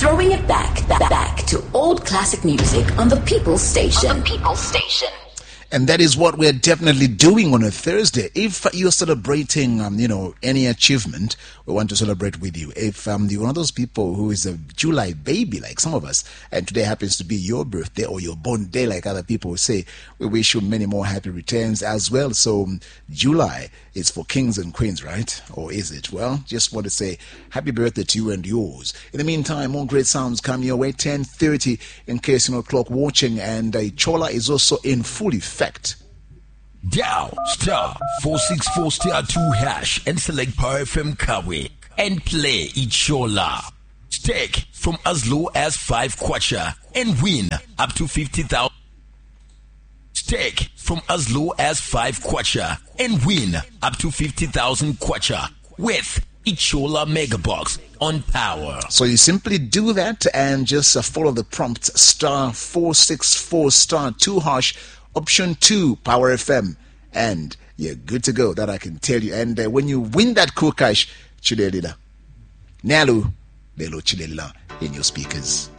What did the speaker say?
Throwing it back to old classic music on the People's Station. And that is what we're definitely doing on a Thursday. If you're celebrating, any achievement, we want to celebrate with you. If you're one of those people who is a July baby, like some of us, and today happens to be your birthday or your born day, like other people say, we wish you many more happy returns as well. So July is for kings and queens, right? Or is it? Well, just want to say happy birthday to you and yours. In the meantime, more great sounds come your way, 10:30 in case you're not clock watching, and Chola is also in full effect. Dial *464*2# and select Power FM Kawe and play Ichola. Stake from as low as 5 kwacha and win up to 50,000. Stake from as low as 5 kwacha and win up to 50,000 kwacha with Ichola Megabox on Power. So you simply do that and just follow the prompt *464*2#. Option 2, Power FM, and you're good to go. That I can tell you. And when you win that cool cash, Chilelila, Nalu, Belo Chilelila in your speakers.